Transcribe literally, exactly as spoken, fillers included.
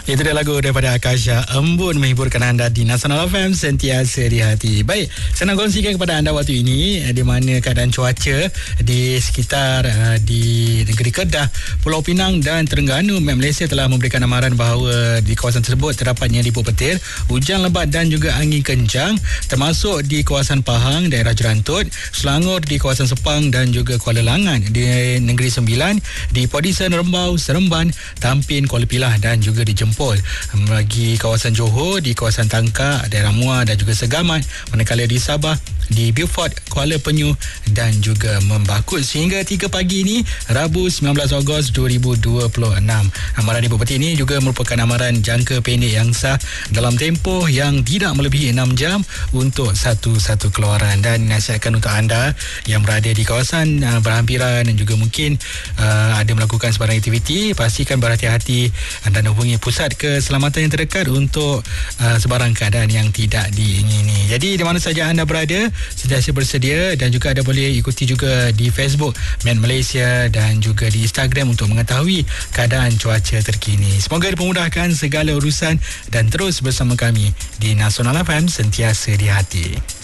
Itu dia lagu daripada Akasha, Embun, menghiburkan anda di Nasional F M, sentiasa di hati. Baik, saya nak kongsikan kepada anda waktu ini di mana keadaan cuaca di sekitar uh, di negeri Kedah, Pulau Pinang dan Terengganu, Malaysia telah memberikan amaran bahawa di kawasan tersebut terdapatnya ribuan petir, hujan lebat dan juga angin kencang, termasuk di kawasan Pahang, daerah Jerantut, Selangor, di kawasan Sepang dan juga Kuala Langan, di Negeri Sembilan, di Podisan, Rembau, Seremban, Tampin, Kuala Pilah dan juga di Jempol. Bagi kawasan Johor, di kawasan Tangkak, daerah Muar dan juga Segamat, manakala di Sabah, di Beaufort, Kuala Penyu dan juga Membakut. Sehingga tiga pagi ini, Rabu sembilan belas Ogos dua ribu dua puluh enam. Amaran ribuan petir ini juga merupakan amaran jangka pendek yang sah dalam tempoh yang tidak melebihi enam jam untuk satu-satu keluaran. Dan nasihatkan untuk anda yang berada di kawasan uh, berhampiran dan juga mungkin uh, ada melakukan sebarang aktiviti, pastikan berhati-hati dan hubungi pusat keselamatan yang terdekat untuk uh, sebarang keadaan yang tidak diingini. Jadi di mana saja anda berada, sentiasa bersedia, dan juga anda boleh ikuti juga di Facebook Men Malaysia dan juga di Instagram untuk mengetahui keadaan cuaca terkini. Semoga dipermudahkan segala urusan dan terus bersama kami di Nasional F M, sentiasa di hati.